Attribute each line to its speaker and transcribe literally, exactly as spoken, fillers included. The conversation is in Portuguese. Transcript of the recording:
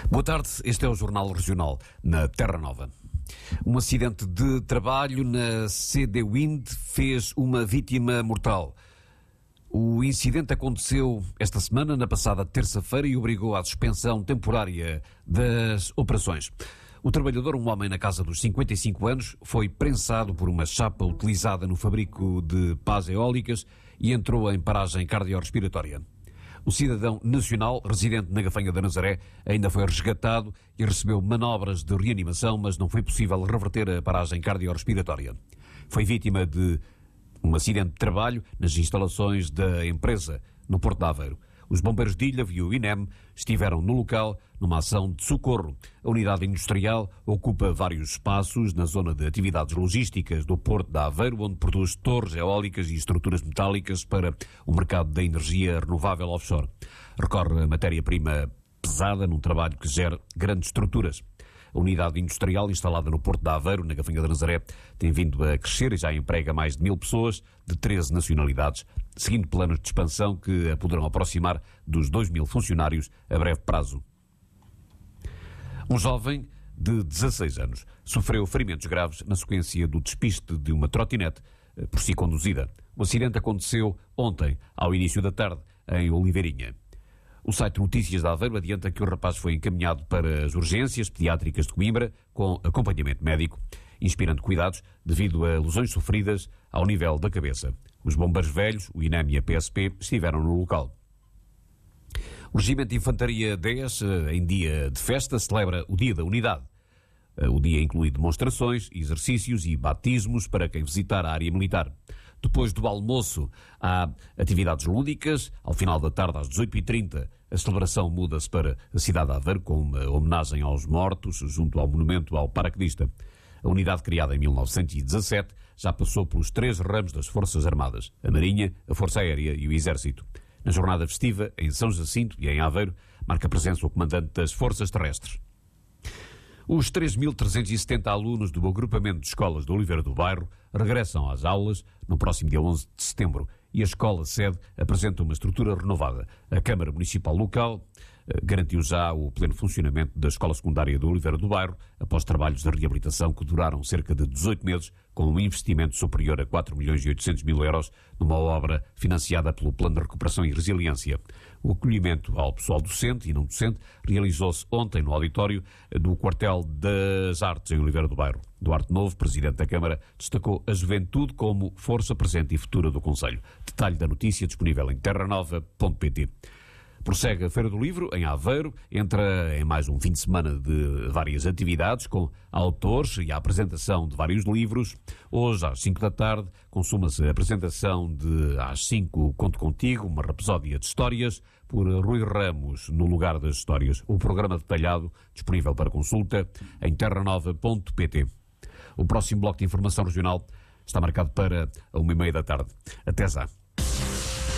Speaker 1: Boa tarde, este é o Jornal Regional, na Terra Nova. Um acidente de trabalho na C D Wind fez uma vítima mortal. O incidente aconteceu esta semana, na passada terça-feira, e obrigou à suspensão temporária das operações. O trabalhador, um homem na casa dos cinquenta e cinco anos, foi prensado por uma chapa utilizada no fabrico de pás eólicas e entrou em paragem cardiorrespiratória. O cidadão nacional, residente na Gafanha da Nazaré, ainda foi resgatado e recebeu manobras de reanimação, mas não foi possível reverter a paragem cardiorrespiratória. Foi vítima de um acidente de trabalho nas instalações da empresa, no Porto de Aveiro. Os bombeiros de Ilha e o I N E M estiveram no local numa ação de socorro. A unidade industrial ocupa vários espaços na zona de atividades logísticas do Porto de Aveiro, onde produz torres eólicas e estruturas metálicas para o mercado da energia renovável offshore. Recorre a matéria-prima pesada num trabalho que gera grandes estruturas. A unidade industrial instalada no Porto de Aveiro, na Gafanha da Nazaré, tem vindo a crescer e já emprega mais de mil pessoas de treze nacionalidades, seguindo planos de expansão que a poderão aproximar dos dois mil funcionários a breve prazo. Um jovem de dezasseis anos sofreu ferimentos graves na sequência do despiste de uma trotinete por si conduzida. O acidente aconteceu ontem, ao início da tarde, em Oliveirinha. O site Notícias de Aveiro adianta que o rapaz foi encaminhado para as urgências pediátricas de Coimbra com acompanhamento médico, inspirando cuidados devido a lesões sofridas ao nível da cabeça. Os bombeiros velhos, o I N E M e a P S P estiveram no local. O Regimento de Infantaria dez, em dia de festa, celebra o Dia da Unidade. O dia inclui demonstrações, exercícios e batismos para quem visitar a área militar. Depois do almoço, há atividades lúdicas. Ao final da tarde, às dezoito e trinta, a celebração muda-se para a cidade de Aveiro, com uma homenagem aos mortos, junto ao monumento ao paraquedista. A unidade, criada em mil novecentos e dezassete, já passou pelos três ramos das Forças Armadas: a Marinha, a Força Aérea e o Exército. Na jornada festiva, em São Jacinto e em Aveiro, marca presença o comandante das Forças Terrestres. Os três mil trezentos e setenta alunos do agrupamento de escolas de Oliveira do Bairro regressam às aulas no próximo dia onze de setembro e a escola-sede apresenta uma estrutura renovada. A Câmara Municipal local eh, garantiu já o pleno funcionamento da Escola Secundária de Oliveira do Bairro após trabalhos de reabilitação que duraram cerca de dezoito meses, com um investimento superior a quatro milhões e oitocentos mil euros numa obra financiada pelo Plano de Recuperação e Resiliência. O acolhimento ao pessoal docente e não docente realizou-se ontem no auditório do Quartel das Artes em Oliveira do Bairro. Duarte Novo, presidente da Câmara, destacou a juventude como força presente e futura do Conselho. Detalhe da notícia disponível em terra nova ponto pt. Prossegue a Feira do Livro, em Aveiro, entra em mais um fim de semana de várias atividades, com autores e a apresentação de vários livros. Hoje, às cinco da tarde, consuma-se a apresentação de Às cinco Conto Contigo, uma rapsódia de histórias, por Rui Ramos, no Lugar das Histórias. O programa detalhado, disponível para consulta, em terra nova ponto pt. O próximo bloco de informação regional está marcado para a uma e meia da tarde. Até já.